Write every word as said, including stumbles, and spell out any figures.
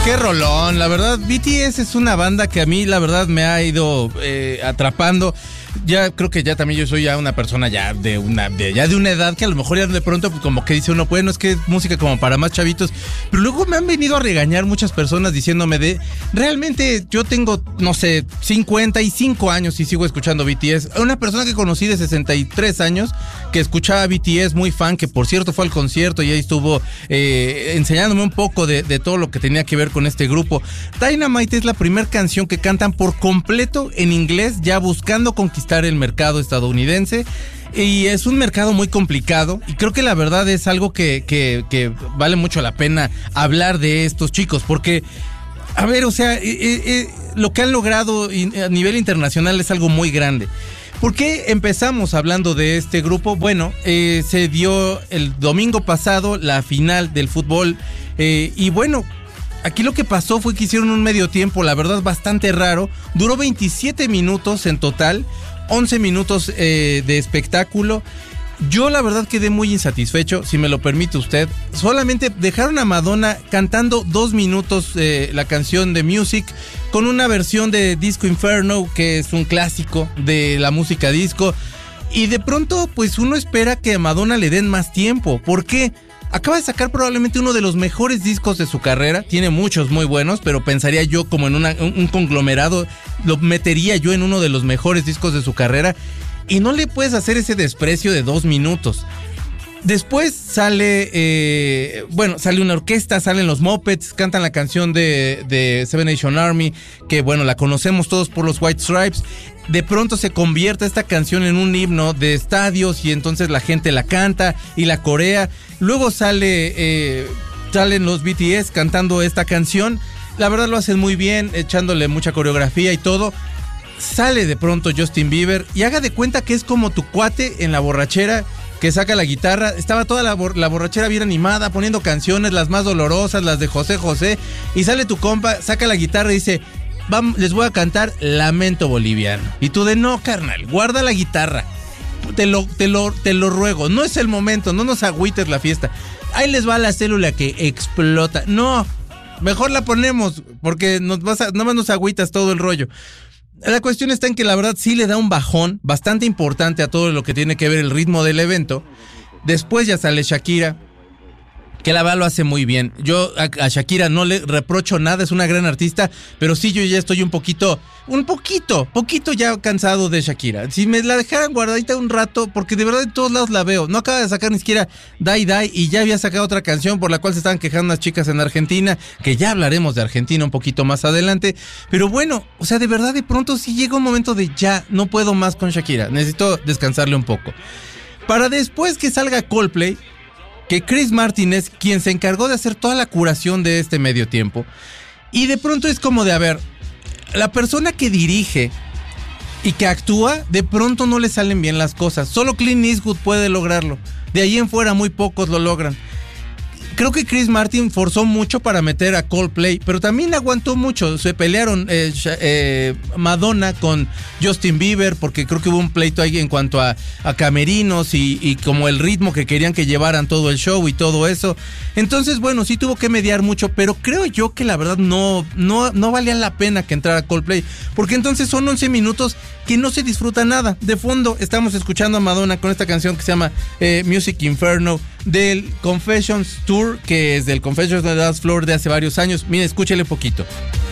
Qué rolón, la verdad, B T S es una banda que a mí la verdad me ha ido eh, atrapando. Ya creo que ya también yo soy ya una persona ya de una de ya de una edad que a lo mejor ya de pronto pues, como que dice uno, bueno, es que es música como para más chavitos, pero luego me han venido a regañar muchas personas diciéndome de, realmente yo tengo, no sé, cincuenta y cinco años y sigo escuchando B T S. Una persona que conocí de sesenta y tres años que escuchaba B T S, muy fan, que por cierto fue al concierto y ahí estuvo eh, enseñándome un poco de, de todo lo que tenía que ver con este grupo. Dynamite es la primera canción que cantan por completo en inglés, ya buscando conquistar el mercado estadounidense, y es un mercado muy complicado y creo que la verdad es algo que, que, que vale mucho la pena hablar de estos chicos, porque a ver, o sea, eh, eh, lo que han logrado a nivel internacional es algo muy grande. ¿Por qué empezamos hablando de este grupo? Bueno, eh, se dio el domingo pasado la final del fútbol eh, y bueno, aquí lo que pasó fue que hicieron un medio tiempo, la verdad, bastante raro. Duró veintisiete minutos en total, once minutos eh, de espectáculo. Yo la verdad quedé muy insatisfecho, si me lo permite usted. Solamente dejaron a Madonna cantando dos minutos eh, la canción de Music, con una versión de Disco Inferno, que es un clásico de la música disco. Y de pronto, pues uno espera que a Madonna le den más tiempo. ¿Por qué? Acaba de sacar probablemente uno de los mejores discos de su carrera. Tiene muchos muy buenos, pero pensaría yo como en una, un, un conglomerado, lo metería yo en uno de los mejores discos de su carrera. Y no le puedes hacer ese desprecio de dos minutos. Después sale, eh, bueno, sale una orquesta, salen los Muppets, cantan la canción de, de Seven Nation Army, que bueno, la conocemos todos por los White Stripes. De pronto se convierte esta canción en un himno de estadios y entonces la gente la canta y la corea. Luego sale, eh, salen los B T S cantando esta canción. La verdad lo hacen muy bien, echándole mucha coreografía y todo. Sale de pronto Justin Bieber y haga de cuenta que es como tu cuate en la borrachera que saca la guitarra. Estaba toda la, bor- la borrachera bien animada, poniendo canciones, las más dolorosas, las de José José. Y sale tu compa, saca la guitarra y dice, Vamos, les voy a cantar Lamento Boliviano. Y tú de, no, carnal, guarda la guitarra. Te lo, te lo, te lo ruego, no es el momento, no nos agüites la fiesta. Ahí les va la célula que explota. No, mejor la ponemos, porque nos vas a, nada más nos agüitas todo el rollo. La cuestión está en que la verdad sí le da un bajón bastante importante a todo lo que tiene que ver el ritmo del evento. Después ya sale Shakira, que la verdad lo hace muy bien. Yo a, a Shakira no le reprocho nada, es una gran artista, pero sí yo ya estoy un poquito, un poquito, poquito ya cansado de Shakira. Si me la dejaran guardadita un rato, porque de verdad en todos lados la veo. No acaba de sacar ni siquiera Die Die y ya había sacado otra canción por la cual se estaban quejando unas chicas en Argentina, que ya hablaremos de Argentina un poquito más adelante. Pero bueno, o sea, de verdad de pronto sí llega un momento de ya, no puedo más con Shakira, necesito descansarle un poco. Para después que salga Coldplay, que Chris Martin es quien se encargó de hacer toda la curación de este medio tiempo. Y de pronto es como de, a ver, la persona que dirige y que actúa, de pronto no le salen bien las cosas. Solo Clint Eastwood puede lograrlo. De ahí en fuera muy pocos lo logran. Creo que Chris Martin forzó mucho para meter a Coldplay, pero también aguantó mucho. Se pelearon eh, eh, Madonna con Justin Bieber, porque creo que hubo un pleito ahí en cuanto a, a camerinos y, y como el ritmo que querían que llevaran todo el show y todo eso. Entonces, bueno, sí tuvo que mediar mucho, pero creo yo que la verdad no, no, no valía la pena que entrara Coldplay, porque entonces son once minutos que no se disfruta nada. De fondo estamos escuchando a Madonna con esta canción que se llama eh, Music Inferno, del Confessions Tour, que es del Confessions on the Dance Floor de hace varios años. Mire, escúchele poquito.